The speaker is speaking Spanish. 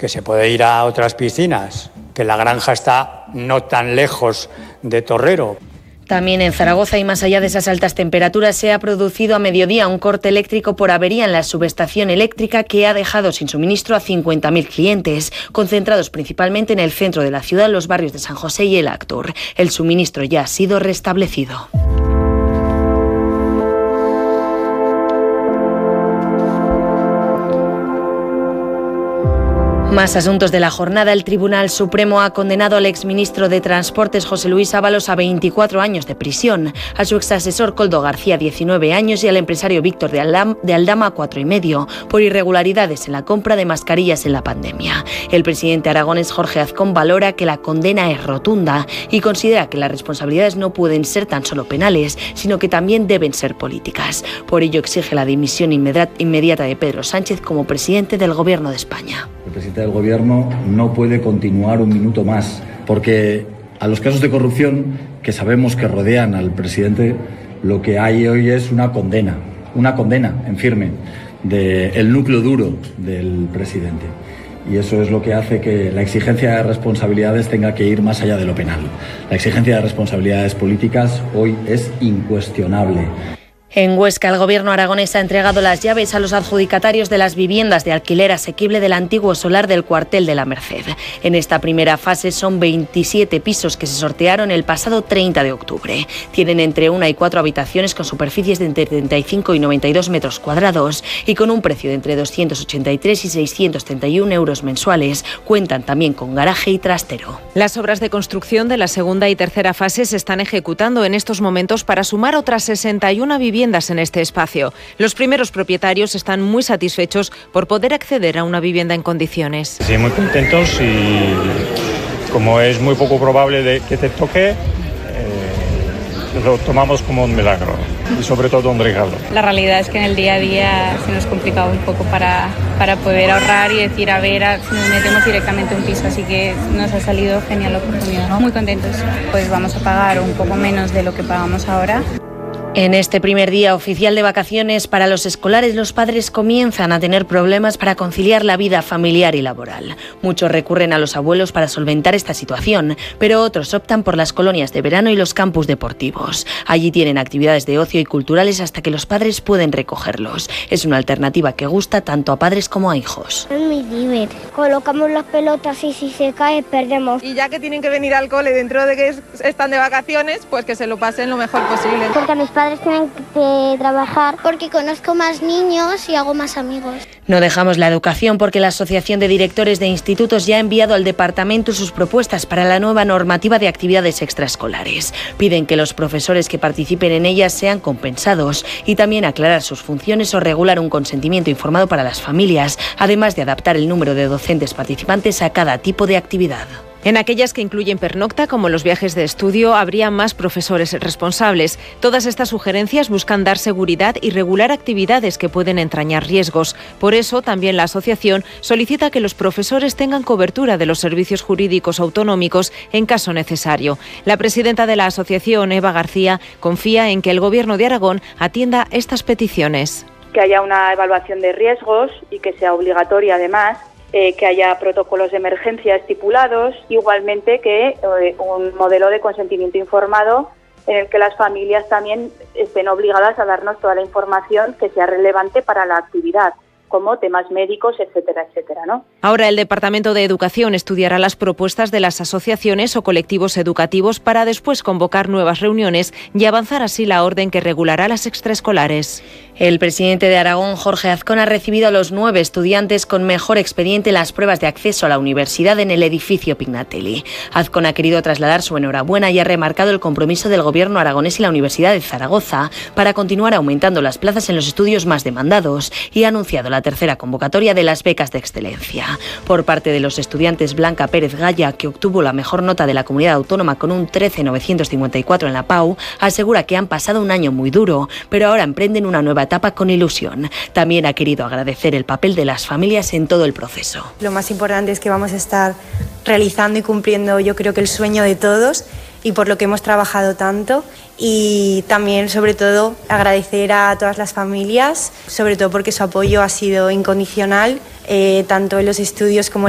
que se puede ir a otras piscinas, que la granja está no tan lejos de Torrero. También en Zaragoza y más allá de esas altas temperaturas se ha producido a mediodía un corte eléctrico por avería en la subestación eléctrica que ha dejado sin suministro a 50.000 clientes, concentrados principalmente en el centro de la ciudad, los barrios de San José y el Actur. El suministro ya ha sido restablecido. Más asuntos de la jornada. El Tribunal Supremo ha condenado al exministro de Transportes José Luis Ábalos a 24 años de prisión, a su exasesor Koldo García 19 años y al empresario Víctor de Aldama 4,5 por irregularidades en la compra de mascarillas en la pandemia. El presidente aragonés Jorge Azcón valora que la condena es rotunda y considera que las responsabilidades no pueden ser tan solo penales, sino que también deben ser políticas. Por ello exige la dimisión inmediata de Pedro Sánchez como presidente del Gobierno de España. El presidente del Gobierno no puede continuar un minuto más, porque a los casos de corrupción que sabemos que rodean al presidente, lo que hay hoy es una condena en firme del núcleo duro del presidente. Y eso es lo que hace que la exigencia de responsabilidades tenga que ir más allá de lo penal. La exigencia de responsabilidades políticas hoy es incuestionable. En Huesca, el Gobierno aragonés ha entregado las llaves a los adjudicatarios de las viviendas de alquiler asequible del antiguo solar del cuartel de la Merced. En esta primera fase son 27 pisos que se sortearon el pasado 30 de octubre. Tienen entre 1 y 4 habitaciones con superficies de entre 35 y 92 metros cuadrados y con un precio de entre 283 y 631 euros mensuales. Cuentan también con garaje y trastero. Las obras de construcción de la segunda y tercera fase se están ejecutando en estos momentos para sumar otras 61 viviendas en este espacio. Los primeros propietarios están muy satisfechos por poder acceder a una vivienda en condiciones. Sí, muy contentos y como es muy poco probable de que te toque, lo tomamos como un milagro y sobre todo un regalo. La realidad es que en el día a día se nos complicaba un poco para poder ahorrar y decir, a ver, si nos metemos directamente un piso, así que nos ha salido genial la oportunidad, ¿no? Muy contentos. Pues vamos a pagar un poco menos de lo que pagamos ahora. En este primer día oficial de vacaciones para los escolares, los padres comienzan a tener problemas para conciliar la vida familiar y laboral. Muchos recurren a los abuelos para solventar esta situación, pero otros optan por las colonias de verano y los campus deportivos. Allí tienen actividades de ocio y culturales hasta que los padres pueden recogerlos. Es una alternativa que gusta tanto a padres como a hijos. Es muy divertido. Colocamos las pelotas y si se cae perdemos. Y ya que tienen que venir al cole dentro de que están de vacaciones, pues que se lo pasen lo mejor posible. Porque mis padres tienen que trabajar, porque conozco más niños y hago más amigos. No dejamos la educación porque la Asociación de Directores de Institutos ya ha enviado al departamento sus propuestas para la nueva normativa de actividades extraescolares. Piden que los profesores que participen en ellas sean compensados y también aclarar sus funciones o regular un consentimiento informado para las familias, además de adaptar el número de docentes participantes a cada tipo de actividad. En aquellas que incluyen pernocta, como los viajes de estudio, habría más profesores responsables. Todas estas sugerencias buscan dar seguridad y regular actividades que pueden entrañar riesgos. Por eso, también la asociación solicita que los profesores tengan cobertura de los servicios jurídicos autonómicos en caso necesario. La presidenta de la asociación, Eva García, confía en que el Gobierno de Aragón atienda estas peticiones. Que haya una evaluación de riesgos y que sea obligatoria además. Que haya protocolos de emergencia estipulados, igualmente que un modelo de consentimiento informado en el que las familias también estén obligadas a darnos toda la información que sea relevante para la actividad, como temas médicos, etcétera, etcétera, ¿no? Ahora el Departamento de Educación estudiará las propuestas de las asociaciones o colectivos educativos para después convocar nuevas reuniones y avanzar así la orden que regulará las extraescolares. El presidente de Aragón, Jorge Azcón, ha recibido a los 9 estudiantes con mejor expediente en las pruebas de acceso a la universidad en el edificio Pignatelli. Azcón ha querido trasladar su enhorabuena y ha remarcado el compromiso del Gobierno aragonés y la Universidad de Zaragoza para continuar aumentando las plazas en los estudios más demandados y ha anunciado la tercera convocatoria de las becas de excelencia. Por parte de los estudiantes, Blanca Pérez Gaya, que obtuvo la mejor nota de la comunidad autónoma con un 13.954 en la PAU, asegura que han pasado un año muy duro, pero ahora emprenden una nueva etapa con ilusión. También ha querido agradecer el papel de las familias en todo el proceso. Lo más importante es que vamos a estar realizando y cumpliendo, yo creo que el sueño de todos y por lo que hemos trabajado tanto, y también sobre todo agradecer a todas las familias, sobre todo porque su apoyo ha sido incondicional, tanto en los estudios como